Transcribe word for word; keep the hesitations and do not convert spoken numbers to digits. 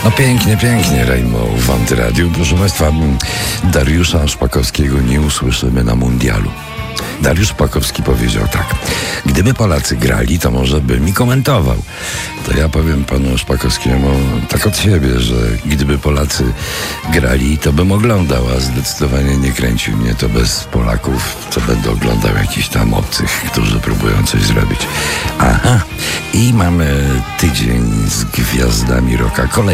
No pięknie, pięknie, Rainbow w Antyradiu. Proszę Państwa, Dariusza Szpakowskiego nie usłyszymy na mundialu. Dariusz Szpakowski powiedział tak: gdyby Polacy grali, to może by mi komentował. To ja powiem panu Szpakowskiemu tak od siebie, że gdyby Polacy grali, to bym oglądał, a zdecydowanie nie kręcił mnie to bez Polaków, co będę oglądał jakichś tam obcych, którzy próbują coś zrobić. Aha, i mamy tydzień z gwiazdami rocka. Kolej